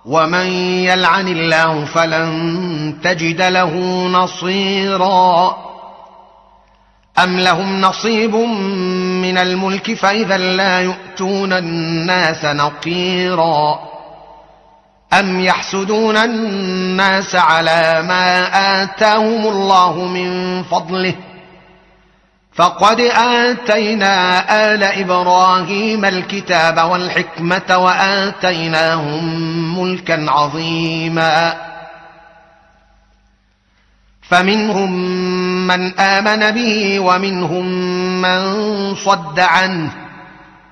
ومن يلعن الله فلن تجد له نصيرا أم لهم نصيب من الملك فإذا لا يؤتون الناس نقيرا أم يحسدون الناس على ما آتاهم الله من فضله فقد آتينا آل إبراهيم الكتاب والحكمة وآتيناهم ملكا عظيما فمنهم من آمن به ومنهم من صد عنه